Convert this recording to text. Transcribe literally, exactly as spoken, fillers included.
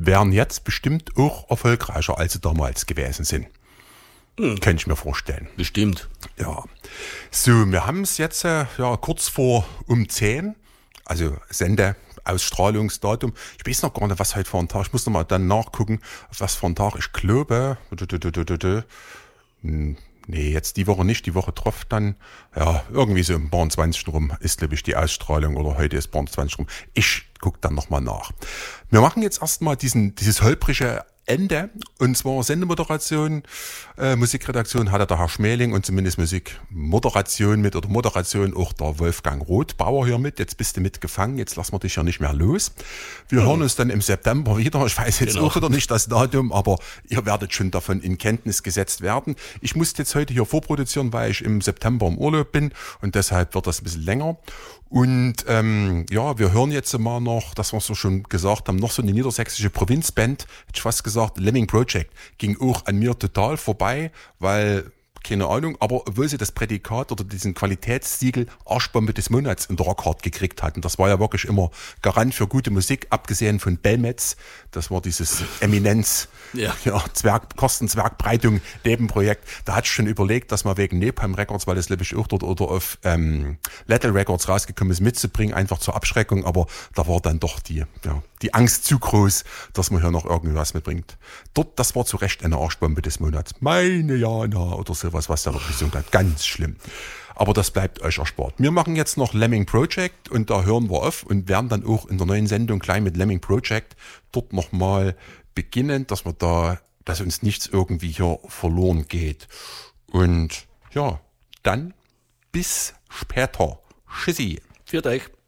wären jetzt bestimmt auch erfolgreicher, als sie damals gewesen sind. Hm. Könnte ich mir vorstellen. Bestimmt. Ja. So, wir haben es jetzt äh, ja, kurz vor um zehn, also Sendeausstrahlungsdatum. Ich weiß noch gar nicht, was heute für ein Tag. Ich muss noch mal dann nachgucken, was für ein Tag. Ich glaube, nee, jetzt die Woche nicht, die Woche drauf dann, ja, irgendwie so im zwanzig rum ist, glaube ich, die Ausstrahlung, oder heute ist zwanzig rum. Ich guck dann nochmal nach. Wir machen jetzt erstmal diesen, dieses holprige Ende, und zwar Sendemoderation, äh, Musikredaktion hatte der Herr Schmeling und zumindest Musikmoderation mit, oder Moderation auch der Wolfgang Rothbauer hier mit. Jetzt bist du mitgefangen, jetzt lassen wir dich ja nicht mehr los. Wir mhm. hören uns dann im September wieder. Ich weiß jetzt genau. auch wieder nicht das Datum, aber ihr werdet schon davon in Kenntnis gesetzt werden. Ich musste jetzt heute hier vorproduzieren, weil ich im September im Urlaub bin, und deshalb wird das ein bisschen länger. Und ähm, ja, wir hören jetzt mal noch, das was wir schon gesagt haben, noch so eine niedersächsische Provinzband, hätte ich fast gesagt, Lemming Project, ging auch an mir total vorbei, weil, keine Ahnung, aber obwohl sie das Prädikat oder diesen Qualitätssiegel Arschbombe des Monats in der Rockhard gekriegt hatten, das war ja wirklich immer Garant für gute Musik, abgesehen von Belmetz, das war dieses Eminenz, ja, ja Zwerg, Kostenzwergbreitung Nebenprojekt, da hatte ich schon überlegt, dass man wegen Napalm Records, weil das glaube ich auch dort oder auf ähm, Lethal Records rausgekommen ist, mitzubringen, einfach zur Abschreckung, aber da war dann doch die, ja, die Angst zu groß, dass man hier noch irgendwas mitbringt. Dort, das war zu Recht eine Arschbombe des Monats. Meine Jana oder sowas, was da wirklich so hat. Ganz schlimm. Aber das bleibt euch erspart. Wir machen jetzt noch Lemming Project, und da hören wir auf und werden dann auch in der neuen Sendung gleich mit Lemming Project dort nochmal beginnen, dass wir da, dass uns nichts irgendwie hier verloren geht. Und ja, dann bis später. Tschüssi. Für euch.